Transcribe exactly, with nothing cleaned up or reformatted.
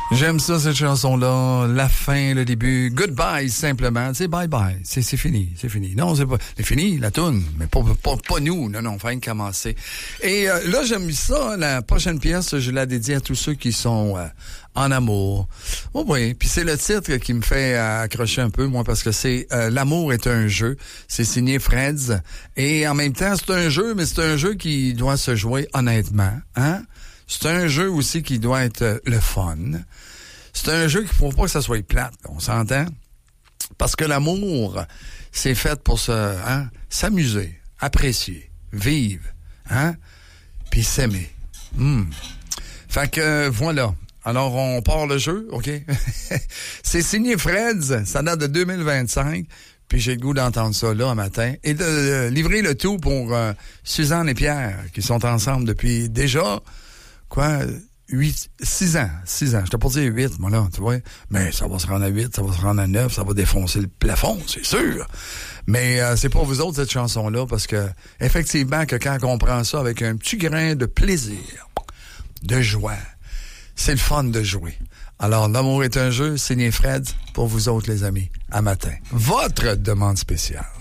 J'aime ça, cette chanson-là. La fin, le début. Goodbye, simplement. C'est bye-bye. C'est, c'est fini. C'est fini. Non, c'est pas... C'est fini, la toune. Mais pas, pas, pas nous. Non, non, on va commencer. Et euh, là, j'aime ça. La prochaine pièce, je la dédie à tous ceux qui sont euh, en amour. Oh oui. Puis c'est le titre qui me fait euh, accrocher un peu, moi, parce que c'est euh, L'amour est un jeu. C'est signé Freds. Et en même temps, c'est un jeu, mais c'est un jeu qui doit se jouer honnêtement. Hein? C'est un jeu aussi qui doit être euh, le fun. C'est un jeu qui ne faut pas que ça soit plate, on s'entend? Parce que l'amour, c'est fait pour se, hein, s'amuser, apprécier, vivre, hein, puis s'aimer. Mm. Fait que, euh, voilà. Alors, on part le jeu, OK? C'est signé Freds, ça date de deux mille vingt-cinq, puis j'ai le goût d'entendre ça là un matin, et de euh, livrer le tout pour euh, Suzanne et Pierre, qui sont ensemble depuis déjà... Quoi? Huit, six ans. Six ans. Je t'ai pas dit huit, moi, là, tu vois. Mais ça va se rendre à huit, ça va se rendre à neuf, ça va défoncer le plafond, c'est sûr. Mais euh, c'est pour vous autres, cette chanson-là, parce que, effectivement, que quand on prend ça avec un petit grain de plaisir, de joie, c'est le fun de jouer. Alors, L'amour est un jeu, signé Fred, pour vous autres, les amis, à matin. Votre demande spéciale.